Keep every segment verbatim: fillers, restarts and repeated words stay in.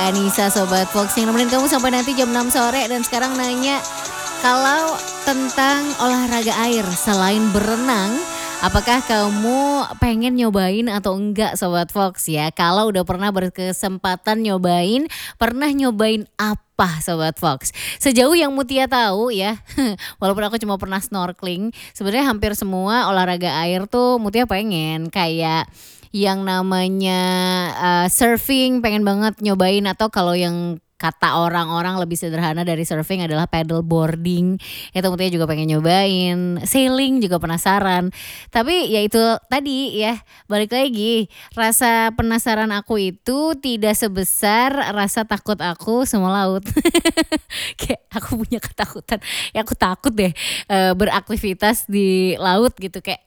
Anissa Sobat Fox yang nemenin kamu sampai nanti jam enam sore. Dan sekarang nanya, kalau tentang olahraga air selain berenang, apakah kamu pengen nyobain atau enggak Sobat Fox ya? Kalau udah pernah berkesempatan nyobain, pernah nyobain apa Sobat Fox? Sejauh yang Mutia tahu ya, walaupun aku cuma pernah snorkeling, sebenarnya hampir semua olahraga air tuh Mutia pengen. Kayak yang namanya uh, surfing pengen banget nyobain, atau kalau yang kata orang-orang lebih sederhana dari surfing adalah paddle boarding, itu Mutia juga pengen nyobain. Sailing juga penasaran. Tapi ya itu tadi ya, balik lagi, rasa penasaran aku itu tidak sebesar rasa takut aku sama laut. Kayak aku punya ketakutan, ya aku takut deh uh, beraktivitas di laut gitu, kayak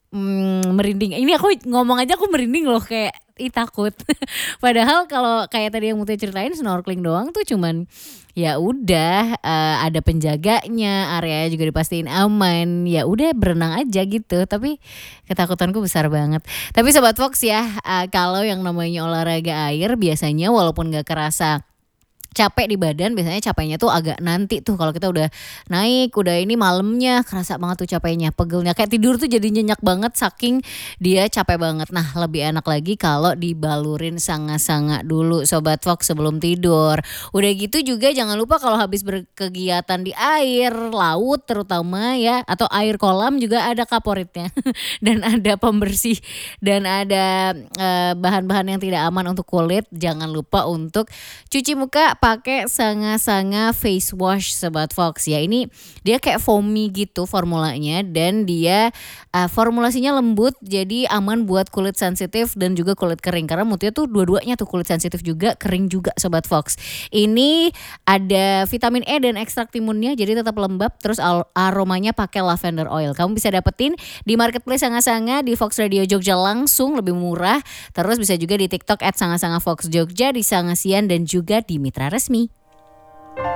Hmm, merinding. Ini aku ngomong aja aku merinding loh, kayak ih takut. Padahal kalau kayak tadi yang Mutia ceritain, snorkeling doang tuh cuman ya udah uh, ada penjaganya, area juga dipastiin aman. Ya udah berenang aja gitu. Tapi ketakutanku besar banget. Tapi Sobat Fox ya, uh, kalau yang namanya olahraga air biasanya walaupun gak kerasa capek di badan, biasanya capeknya tuh agak nanti tuh kalau kita udah naik, udah ini malamnya kerasa banget tuh capeknya, pegelnya kayak tidur tuh jadi nyenyak banget saking dia capek banget. Nah lebih enak lagi kalau dibalurin sanga-sanga dulu Sobat Fox sebelum tidur. Udah gitu juga jangan lupa kalau habis berkegiatan di air laut terutama ya, atau air kolam juga ada kaporitnya dan ada pembersih dan ada eh, bahan-bahan yang tidak aman untuk kulit. Jangan lupa untuk cuci muka pakai sanga-sanga face wash Sobat Fox ya. Ini dia kayak foamy gitu formulanya, dan dia uh, formulasinya lembut jadi aman buat kulit sensitif dan juga kulit kering. Karena Mutia tuh dua-duanya tuh kulit sensitif juga, kering juga Sobat Fox. Ini ada vitamin E dan ekstrak timunnya jadi tetap lembab, terus aromanya pakai lavender oil. Kamu bisa dapetin di marketplace sanga-sanga di Fox Radio Jogja langsung, lebih murah. Terus bisa juga di TikTok at sanga-sanga Fox Jogja, di Sangasian dan juga di Mitra Resmi.